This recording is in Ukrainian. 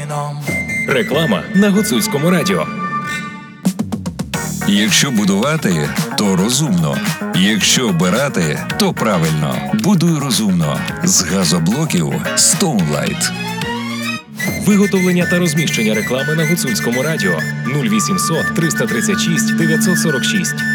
чином. Реклама на Гуцульському радіо. Якщо будувати, то розумно. Якщо обирати, то правильно. Будуй розумно. З газоблоків Stoneline. Виготовлення та розміщення реклами на Гуцульському радіо 0800 336 946.